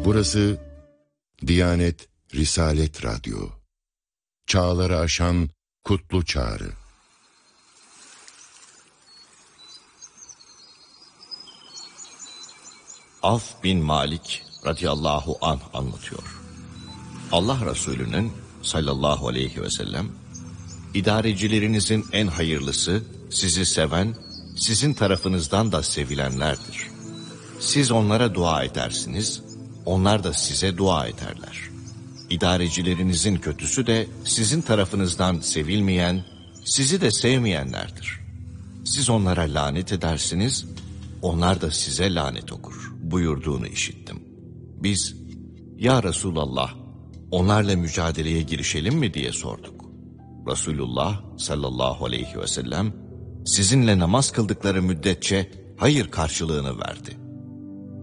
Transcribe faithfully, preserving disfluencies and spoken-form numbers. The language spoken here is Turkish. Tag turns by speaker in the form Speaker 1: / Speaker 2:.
Speaker 1: Burası Diyanet Risalet Radyo. Çağları aşan kutlu çağrı.
Speaker 2: Avf bin Malik radıyallahu anh anlatıyor. Allah Resulü'nün sallallahu aleyhi ve sellem, idarecilerinizin en hayırlısı sizi seven, sizin tarafınızdan da sevilenlerdir. Siz onlara dua edersiniz, onlar da size dua ederler. İdarecilerinizin kötüsü de sizin tarafınızdan sevilmeyen, sizi de sevmeyenlerdir. Siz onlara lanet edersiniz, onlar da size lanet okur buyurduğunu işittim. Biz, ya Resulallah, onlarla mücadeleye girişelim mi diye sorduk. Resulullah sallallahu aleyhi ve sellem, sizinle namaz kıldıkları müddetçe hayır karşılığını verdi.